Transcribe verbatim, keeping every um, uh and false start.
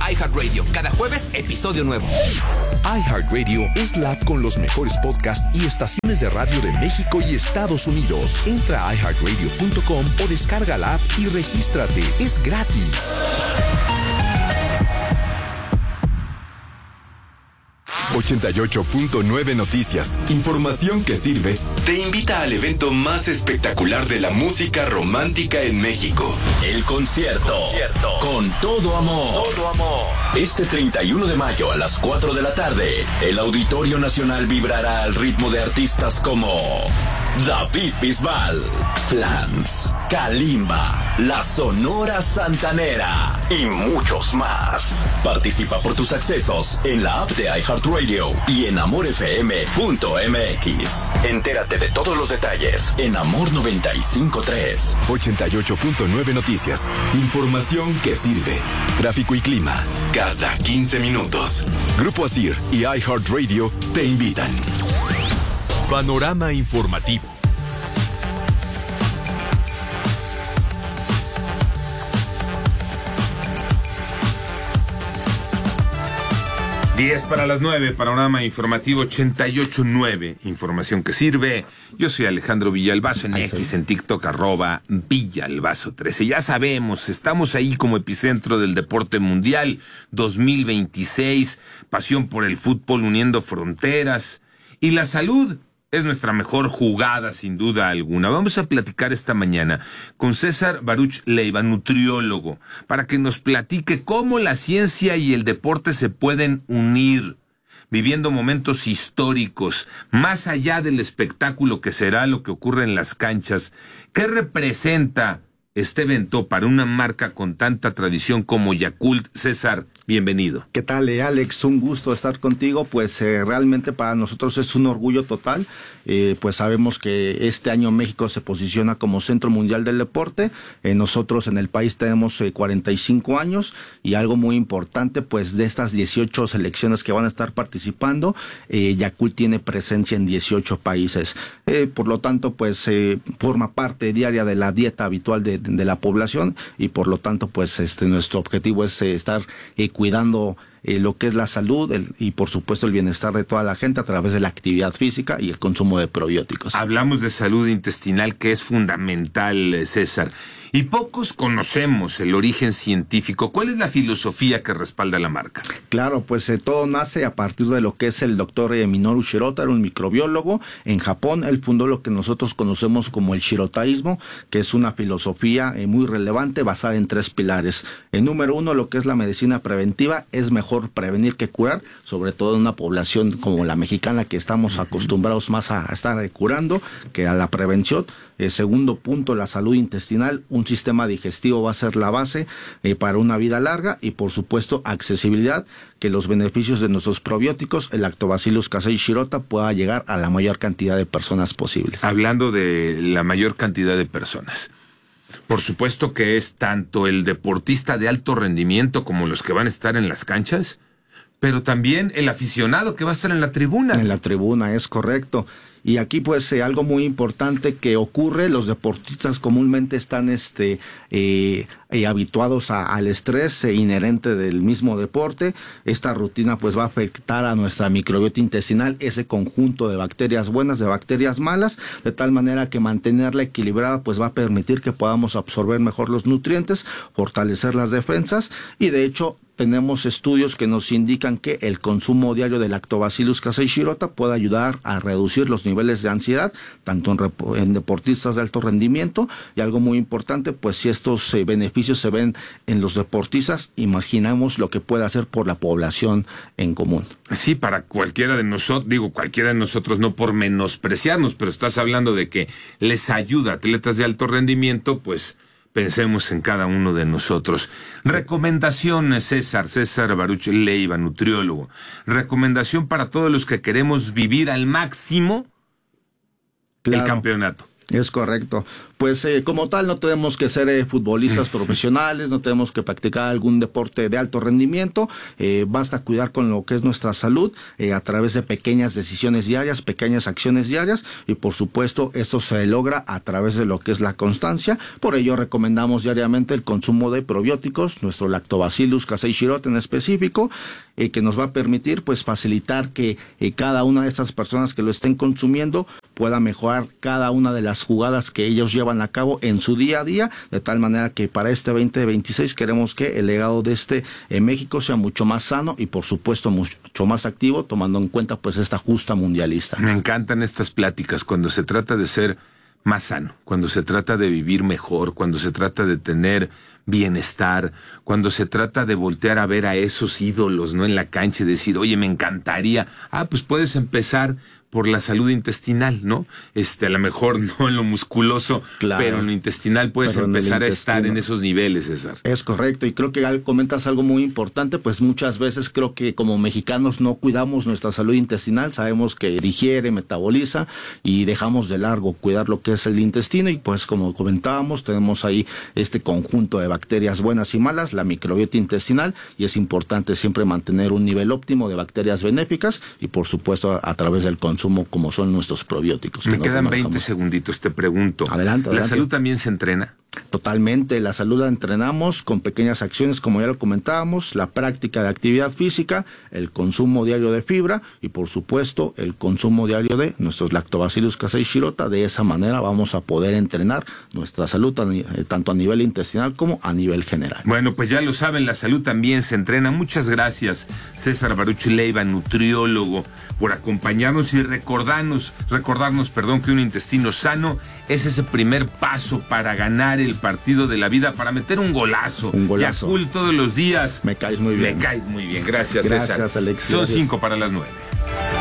iHeartRadio. Cada jueves, episodio nuevo. iHeartRadio es la app con los mejores podcasts y estaciones de radio de México y Estados Unidos. Entra a i heart radio punto com o descarga la app y regístrate. Es gratis. ochenta y ocho punto nueve Noticias. Información que sirve. Te invita al evento más espectacular de la música romántica en México. El concierto. concierto. Con todo amor. Todo amor. Este treinta y uno de mayo a las cuatro de la tarde, el Auditorio Nacional vibrará al ritmo de artistas como David Bisbal, Flans, Kalimba, La Sonora Santanera y muchos más. Participa por tus accesos en la app de iHeartRadio y en amor f m punto m x. Entérate de todos los detalles en Amor noventa y cinco punto tres. ochenta y ocho punto nueve Noticias. Información que sirve. Tráfico y clima cada quince minutos. Grupo Asir y iHeartRadio te invitan. Panorama informativo. diez para las nueve, panorama informativo ochenta y ocho punto nueve, información que sirve. Yo soy Alejandro Villalbazo, en X, en TikTok, arroba Villalbazo trece. Ya sabemos, estamos ahí como epicentro del deporte mundial dos mil veintiséis, pasión por el fútbol uniendo fronteras. Y la salud es nuestra mejor jugada, sin duda alguna. Vamos a platicar esta mañana con César Baruch Leiva, nutriólogo, para que nos platique cómo la ciencia y el deporte se pueden unir, viviendo momentos históricos, más allá del espectáculo que será lo que ocurre en las canchas. ¿Qué representa este evento para una marca con tanta tradición como Yakult? César, bienvenido. ¿Qué tal, eh, Alex? Un gusto estar contigo. Pues eh, realmente para nosotros es un orgullo total. Eh, pues sabemos que este año México se posiciona como Centro Mundial del Deporte. Eh, nosotros en el país tenemos eh, cuarenta y cinco años, y algo muy importante, pues de estas dieciocho selecciones que van a estar participando, eh, Yakult tiene presencia en dieciocho países. Eh, por lo tanto, pues eh, forma parte diaria de la dieta habitual de, de la población, y por lo tanto, pues este nuestro objetivo es eh, estar eh, cuidando eh, lo que es la salud el, y por supuesto el bienestar de toda la gente a través de la actividad física y el consumo de probióticos. Hablamos de salud intestinal, que es fundamental, César, y pocos conocemos el origen científico. ¿Cuál es la filosofía que respalda la marca? Claro, pues eh, todo nace a partir de lo que es el doctor eh, Minoru Shirota, era un microbiólogo en Japón. Él fundó lo que nosotros conocemos como el shirotaísmo, que es una filosofía eh, muy relevante basada en tres pilares. El número uno, lo que es la medicina preventiva, es mejor prevenir que curar, sobre todo en una población como la mexicana, que estamos acostumbrados más a estar eh, curando que a la prevención. Eh, segundo punto, la salud intestinal. Un sistema digestivo va a ser la base eh, para una vida larga, y por supuesto accesibilidad, que los beneficios de nuestros probióticos, el Lactobacillus casei shirota, pueda llegar a la mayor cantidad de personas posibles. Hablando de la mayor cantidad de personas, por supuesto que es tanto el deportista de alto rendimiento como los que van a estar en las canchas, pero también el aficionado que va a estar en la tribuna. En la tribuna, es correcto. Y aquí pues eh, algo muy importante que ocurre: los deportistas comúnmente están este eh, eh, habituados a, al estrés eh, inherente del mismo deporte. Esta rutina pues va a afectar a nuestra microbiota intestinal, ese conjunto de bacterias buenas, de bacterias malas, de tal manera que mantenerla equilibrada pues va a permitir que podamos absorber mejor los nutrientes, fortalecer las defensas, y de hecho tenemos estudios que nos indican que el consumo diario de Lactobacillus casei shirota puede ayudar a reducir los niveles de ansiedad, tanto en, en deportistas de alto rendimiento. Y algo muy importante, pues si estos eh, beneficios se ven en los deportistas, imaginamos lo que puede hacer por la población en común. Sí, para cualquiera de nosotros, digo cualquiera de nosotros, no por menospreciarnos, pero estás hablando de que les ayuda a atletas de alto rendimiento, pues pensemos en cada uno de nosotros. Recomendaciones, César, César Baruch Leiva, nutriólogo. Recomendación para todos los que queremos vivir al máximo, claro, el campeonato. Es correcto. Pues eh, como tal no tenemos que ser eh, futbolistas profesionales, no tenemos que practicar algún deporte de alto rendimiento, eh, basta cuidar con lo que es nuestra salud eh, a través de pequeñas decisiones diarias, pequeñas acciones diarias y por supuesto esto se logra a través de lo que es la constancia. Por ello recomendamos diariamente el consumo de probióticos, nuestro Lactobacillus casei shirota en específico, eh, que nos va a permitir pues facilitar que eh, cada una de estas personas que lo estén consumiendo pueda mejorar cada una de las jugadas que ellos llevan a cabo en su día a día, de tal manera que para este veinte veintiséis queremos que el legado de este en México sea mucho más sano y por supuesto mucho más activo, tomando en cuenta pues esta justa mundialista. Me encantan estas pláticas cuando se trata de ser más sano, cuando se trata de vivir mejor, cuando se trata de tener bienestar, cuando se trata de voltear a ver a esos ídolos, ¿no? En la cancha y decir, oye, me encantaría. Ah, pues puedes empezar por la salud intestinal, ¿no? Este, a lo mejor no en lo musculoso, claro, pero en lo intestinal puedes empezar a estar en esos niveles, César. Es correcto, y creo que comentas algo muy importante, pues muchas veces creo que como mexicanos no cuidamos nuestra salud intestinal, sabemos que digiere, metaboliza, y dejamos de largo cuidar lo que es el intestino, y pues como comentábamos, tenemos ahí este conjunto de bacterias buenas y malas, la microbiota intestinal, y es importante siempre mantener un nivel óptimo de bacterias benéficas, y por supuesto a, a través del consumo como son nuestros probióticos. Me quedan veinte segunditos, te pregunto. Adelante, adelante. ¿La salud también se entrena? Totalmente, la salud la entrenamos con pequeñas acciones, como ya lo comentábamos, la práctica de actividad física, el consumo diario de fibra y por supuesto el consumo diario de nuestros Lactobacillus casei shirota. De esa manera vamos a poder entrenar nuestra salud tanto a nivel intestinal como a nivel general. Bueno, pues ya lo saben, la salud también se entrena. Muchas gracias, César Baruch Leiva, nutriólogo, por acompañarnos y recordarnos, recordarnos, perdón, que un intestino sano es ese primer paso para ganar el partido de la vida, para meter un golazo. Un golazo. Yakult todos los días. Me caes muy bien. Me caes muy bien. Gracias, Gracias, César. Alex. Son Gracias. cinco para las nueve.